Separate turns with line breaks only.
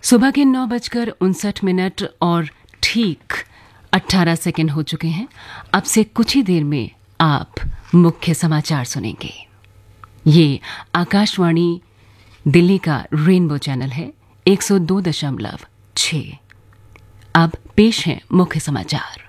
सुबह के 9:59 और ठीक 18 सेकंड हो चुके हैं। अब से कुछ ही देर में आप मुख्य समाचार सुनेंगे। ये आकाशवाणी दिल्ली का रेनबो चैनल है 102.6। अब पेश हैं मुख्य समाचार।